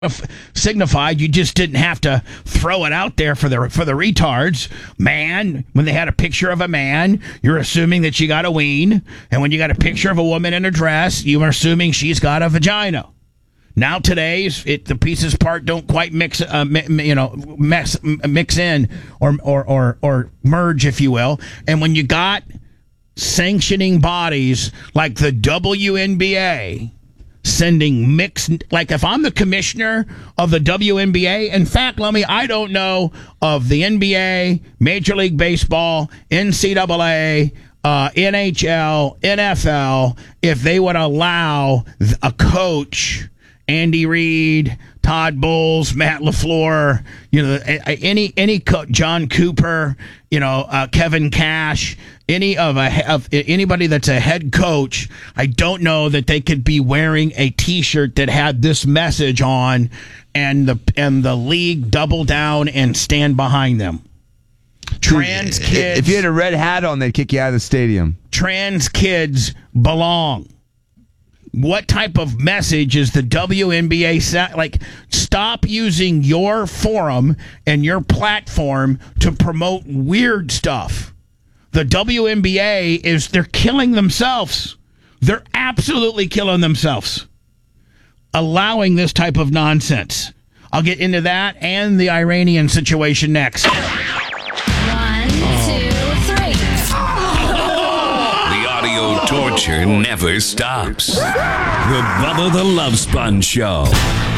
signified. You just didn't have to throw it out there for the retards. Man, when they had a picture of a man, you're assuming that she got a ween, and when you got a picture of a woman in a dress, you are assuming she's got a vagina. Now today's the pieces part don't quite mix in or merge, if you will. And when you got sanctioning bodies like the WNBA sending mixed, like if I'm the commissioner of the WNBA, in fact, I don't know of the NBA, Major League Baseball, NCAA, NHL, NFL, if they would allow a coach, Andy Reid, Todd Bowles, Matt LaFleur, any coach, John Cooper, Kevin Cash, anybody that's a head coach, I don't know that they could be wearing a T-shirt that had this message on, and the league double down and stand behind them. Trans kids. If you had a red hat on, they'd kick you out of the stadium. Trans kids belong. What type of message is the WNBA like? Stop using your forum and your platform to promote weird stuff. The WNBA they're killing themselves. They're absolutely killing themselves, allowing this type of nonsense. I'll get into that and the Iranian situation next. 1, 2, 3. The audio torture never stops. The Bubba the Love Sponge Show.